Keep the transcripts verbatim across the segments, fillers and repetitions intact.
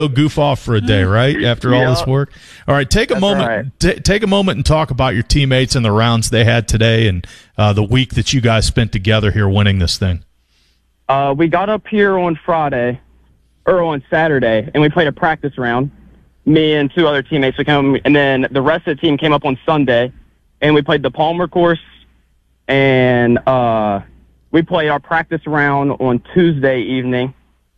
goof off for a day, right? After all Yep. this work. All right, take a That's moment. right. T- take a moment and talk about your teammates and the rounds they had today, and uh, the week that you guys spent together here winning this thing. Uh, we got up here on Friday, or on Saturday, and we played a practice round. Me and two other teammates would come, and then the rest of the team came up on Sunday, and we played the Palmer course, and uh, we played our practice round on Tuesday evening.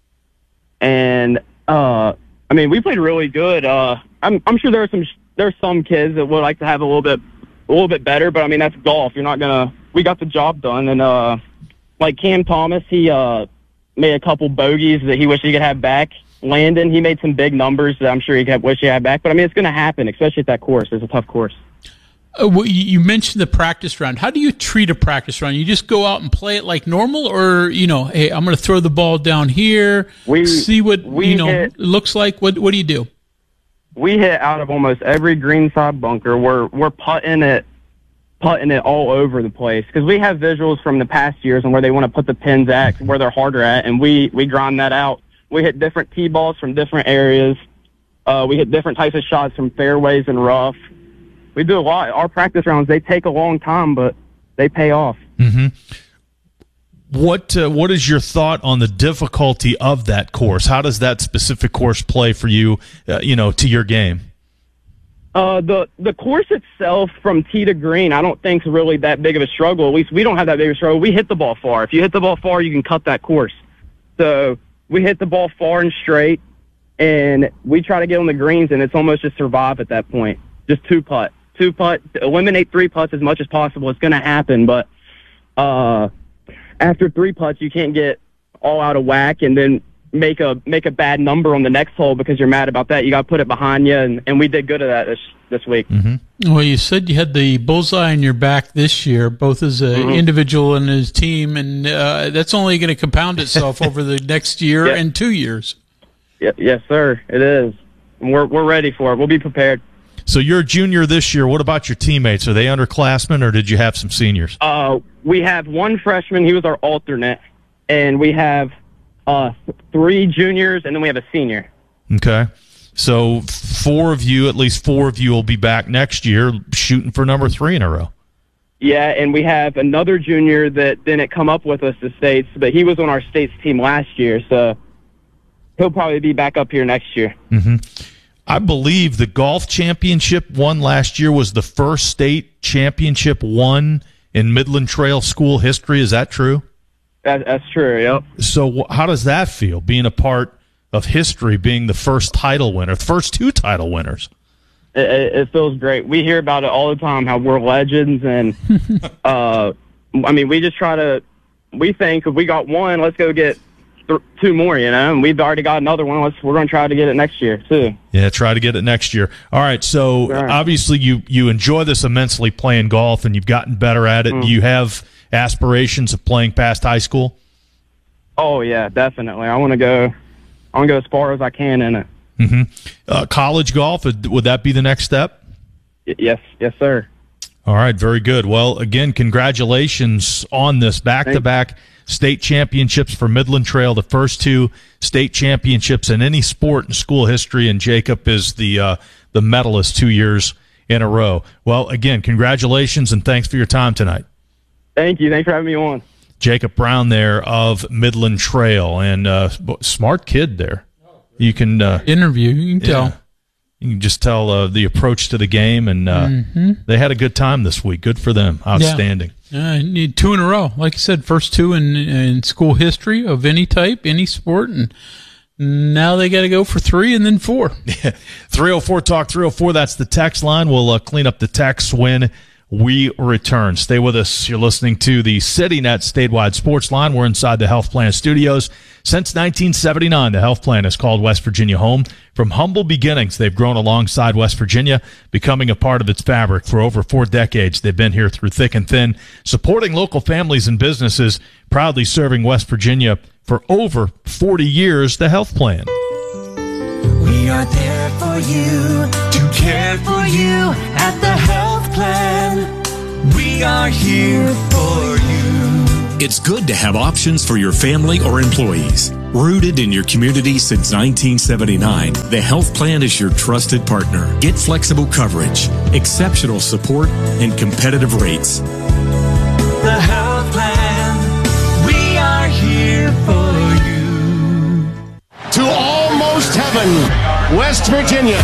And uh, I mean, we played really good. Uh, I'm I'm sure there are some there's some kids that would like to have a little bit a little bit better, but I mean that's golf. You're not gonna. We got the job done, and uh, like Cam Thomas, he uh, made a couple bogeys that he wished he could have back. Landon, he made some big numbers that I'm sure he could wish he had back. But I mean, it's going to happen, especially at that course. It's a tough course. Uh, well, you mentioned the practice round. How do you treat a practice round? You just go out and play it like normal, or you know, hey, I'm going to throw the ball down here, We see what we you know hit, it looks like. What what do you do? We hit out of almost every greenside bunker. We're we're putting it, putting it all over the place because we have visuals from the past years and where they want to put the pins at, where they're harder at, and we we grind that out. We hit different tee balls from different areas. Uh, we hit different types of shots from fairways and rough. We do a lot. Our practice rounds, they take a long time, but they pay off. Mm-hmm. What uh, What is your thought on the difficulty of that course? How does that specific course play for you, uh, you know, to your game? Uh, the the course itself from tee to green, I don't think is really that big of a struggle. At least we don't have that big of a struggle. We hit the ball far. If you hit the ball far, you can cut that course. So we hit the ball far and straight, and we try to get on the greens, and it's almost just survive at that point. Just two putt. Two putt. Eliminate three putts as much as possible. It's going to happen, but uh, after three putts, you can't get all out of whack and then make a make a bad number on the next hole because you're mad about that. You got to put it behind you, and, and we did good at that this this week. Mm-hmm. Well, you said you had the bullseye in your back this year, both as an Mm-hmm. individual and as a team, and uh, that's only going to compound itself over the next year Yeah. and two years. Y- yes, sir. It is. And we're we're ready for it. We'll be prepared. So you're a junior this year. What about your teammates? Are they underclassmen, or did you have some seniors? Uh, we have one freshman. He was our alternate, and we have uh three juniors, and then we have a senior. Okay. So four of you, at least four of you, will be back next year shooting for number three in a row. Yeah, and we have another junior that didn't come up with us to states, but he was on our states team last year, so he'll probably be back up here next year. Mm-hmm. I believe the golf championship won last year was the first state championship won in Midland Trail school history. Is that true? That, that's true, yep. So how does that feel, being a part of history, being the first title winner, first two title winners? It, it, it feels great. We hear about it all the time, how we're legends, and uh, I mean, we just try to, we think if we got one, let's go get th- two more, you know, and we've already got another one. Let's, we're going to try to get it next year, too. Yeah, try to get it next year. All right, so Sure. obviously you, you enjoy this immensely playing golf, and you've gotten better at it. Mm. Do you have aspirations of playing past high school? Oh, yeah, definitely. I want to go, I want to go as far as I can in it. Mm-hmm. Uh, college golf, would would that be the next step? Y- yes, yes, sir. All right, very good. Well, again, congratulations on this back-to-back state championships for Midland Trail, the first two state championships in any sport in school history, and Jacob is the uh, the medalist two years in a row. Well, again, congratulations, and thanks for your time tonight. Thank you. Thanks for having me on. Jacob Brown there of Midland Trail, and uh, smart kid there. You can uh, Interview, you can tell. yeah, you can just tell uh, the approach to the game, and uh, Mm-hmm. they had a good time this week. Good for them. Outstanding. Uh, you need two in a row. Like I said, first two in, in school history of any type, any sport, and now they got to go for three and then four. three oh four Talk three oh four, that's the text line. We'll uh, clean up the text when we return. Stay with us. You're listening to the CityNet Statewide Sports Line. We're inside the Health Plan Studios. Since nineteen seventy-nine, the Health Plan has called West Virginia home. From humble beginnings, they've grown alongside West Virginia, becoming a part of its fabric. For over four decades, they've been here through thick and thin, supporting local families and businesses, proudly serving West Virginia for over forty years. The Health Plan. We are there for you, to care for you at the Health Plan. We are here for you. It's good to have options for your family or employees. Rooted in your community since nineteen seventy-nine, the Health Plan is your trusted partner. Get flexible coverage, exceptional support, and competitive rates. The Health Plan, we are here for you. To almost heaven, West Virginia.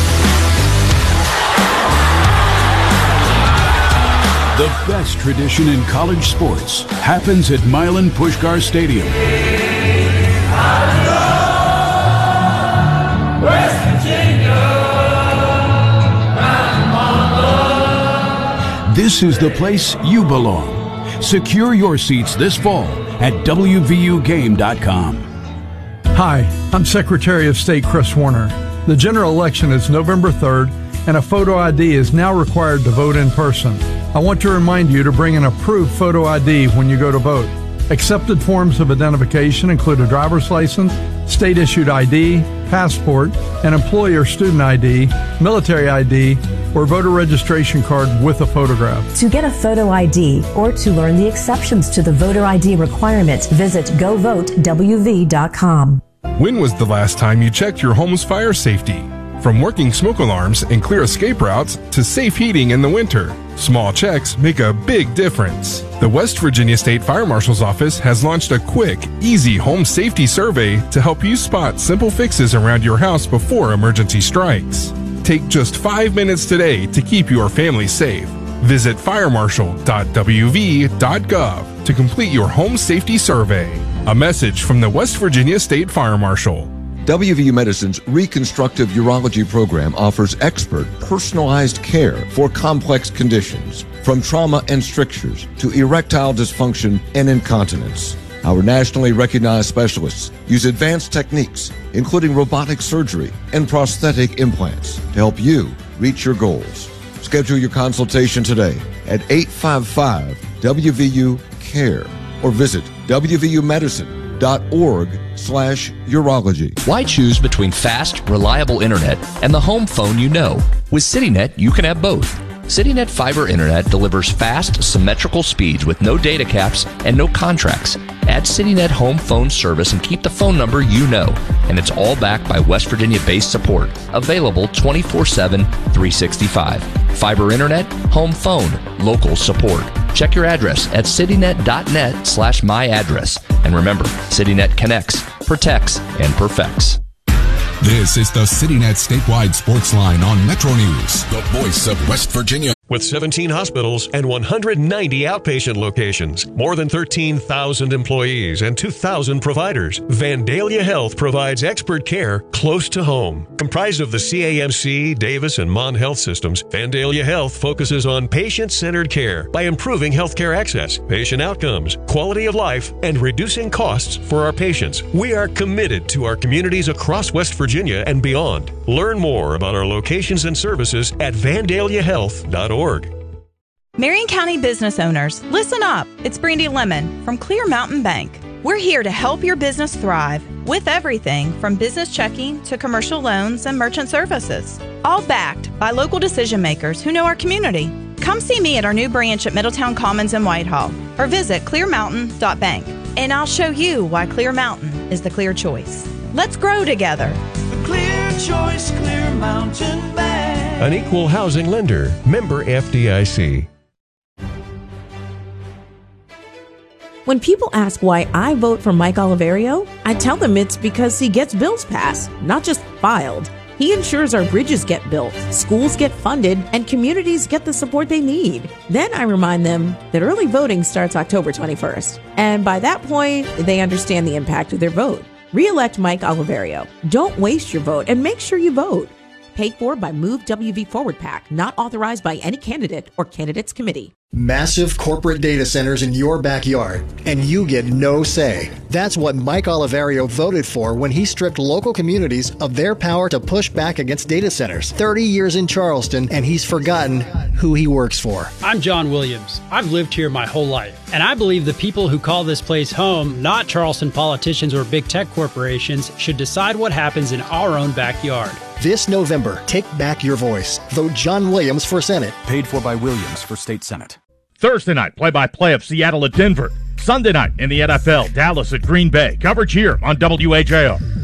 The best tradition in college sports happens at Milan Puskar Stadium. West Virginia. This is the place you belong. Secure your seats this fall at W V U game dot com. Hi, I'm Secretary of State Chris Warner. The general election is November third, and a photo I D is now required to vote in person. I want to remind you to bring an approved photo I D when you go to vote. Accepted forms of identification include a driver's license, state-issued I D, passport, an employer student I D, military I D, or voter registration card with a photograph. To get a photo I D or to learn the exceptions to the voter I D requirement, visit go vote W V dot com. When was the last time you checked your home's fire safety? From working smoke alarms and clear escape routes to safe heating in the winter, small checks make a big difference. The West Virginia State Fire Marshal's Office has launched a quick, easy home safety survey to help you spot simple fixes around your house before emergency strikes. Take just five minutes today to keep your family safe. Visit fire marshal dot W V dot gov to complete your home safety survey. A message from the West Virginia State Fire Marshal. W V U Medicine's Reconstructive Urology program offers expert, personalized care for complex conditions, from trauma and strictures to erectile dysfunction and incontinence. Our nationally recognized specialists use advanced techniques, including robotic surgery and prosthetic implants, to help you reach your goals. Schedule your consultation today at eight five five W V U care or visit W V U medicine dot org slash urology. Why choose between fast, reliable internet and the home phone you know? With CityNet, you can have both. CityNet Fiber Internet delivers fast, symmetrical speeds with no data caps and no contracts. Add CityNet home phone service and keep the phone number you know. And it's all backed by West Virginia-based support. Available twenty-four seven, three sixty-five. Fiber Internet, home phone, local support. Check your address at citynet dot net slash my address. And remember, CityNet connects, protects, and perfects. This is the CityNet statewide sports line on Metro News, the voice of West Virginia. With seventeen hospitals and one hundred ninety outpatient locations, more than thirteen thousand employees, and two thousand providers, Vandalia Health provides expert care close to home. Comprised of the C A M C, Davis, and Mon Health systems, Vandalia Health focuses on patient-centered care by improving healthcare access, patient outcomes, quality of life, and reducing costs for our patients. We are committed to our communities across West Virginia and beyond. Learn more about our locations and services at vandalia health dot org. Marion County business owners, listen up. It's Brandy Lemon from Clear Mountain Bank. We're here to help your business thrive with everything from business checking to commercial loans and merchant services, all backed by local decision makers who know our community. Come see me at our new branch at Middletown Commons in Whitehall or visit clear mountain dot bank and I'll show you why Clear Mountain is the clear choice. Let's grow together. The clear choice, Clear Mountain Bank. An equal housing lender, member F D I C. When people ask why I vote for Mike Oliverio, I tell them it's because he gets bills passed, not just filed. He ensures our bridges get built, schools get funded, and communities get the support they need. Then I remind them that early voting starts October twenty-first. And by that point, they understand the impact of their vote. Re-elect Mike Oliverio. Don't waste your vote and make sure you vote. Paid for by Move W V Forward PAC, not authorized by any candidate or candidates committee. Massive corporate data centers in your backyard, and you get no say. That's what Mike Oliverio voted for when he stripped local communities of their power to push back against data centers. thirty years in Charleston, and he's forgotten who he works for. I'm John Williams. I've lived here my whole life, and I believe the people who call this place home, not Charleston politicians or big tech corporations, should decide what happens in our own backyard. This November, take back your voice. Vote John Williams for Senate. Paid for by Williams for State Senate. Thursday night, play-by-play of Seattle at Denver. Sunday night in the N F L, Dallas at Green Bay. Coverage here on W H I R.